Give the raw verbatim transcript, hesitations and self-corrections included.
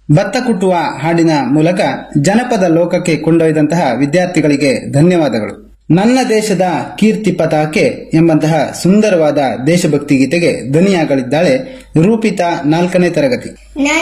ಭತ್ತ ಕುಟ್ಟುವ ಹಾಡಿನ ಮೂಲಕ ಜನಪದ ಲೋಕಕ್ಕೆ ಕೊಂಡೊಯ್ದಂತಹ ವಿದ್ಯಾರ್ಥಿಗಳಿಗೆ ಧನ್ಯವಾದಗಳು. ನನ್ನ ದೇಶದ ಕೀರ್ತಿ ಪತಾಕೆ ಎಂಬಂತಹ ಸುಂದರವಾದ ದೇಶಭಕ್ತಿ ಗೀತೆಗೆ ಧ್ವನಿಯಾಗಲಿದ್ದಾಳೆ ರೂಪಿತಾ, ನಾಲ್ಕನೇ ತರಗತಿ.